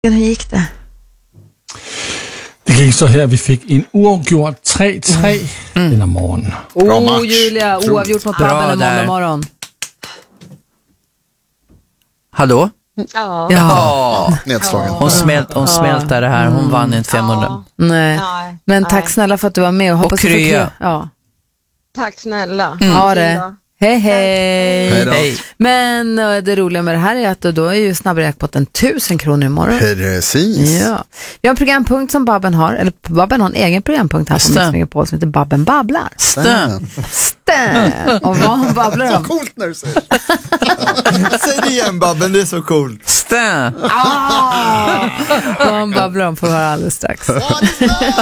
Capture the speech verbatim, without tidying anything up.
Hur gick det? Det gick så här, vi fick en oavgjort tre tre mm. denna morgon. Åh, oh, Julia, oavgjort mot Babben måndag morgon. Hallå? Ja. Ja. Nedslagen. Hon smält, hon smältade det här. Hon mm. vann inte femhundra. Ja. Nej. Nej. Men tack snälla för att du var med och hoppas och krya. Ja. Tack snälla. Mm. Ha det. Hej hej. Hej då. Hej. Men det roliga med det här är att då är ju snabbräkpotten tusen kronor imorgon. Precis. Ja. Vi har en programpunkt som Babben har, eller Babben har en egen programpunkt här på Mix Megapol som heter Babben babblar. Stön. Stön. Och vad hon babblar om. Så coolt när du säger. Säg det igen, Babben, det är så coolt. Stön. Ah! Vad hon babblar om får vi höra alldeles strax.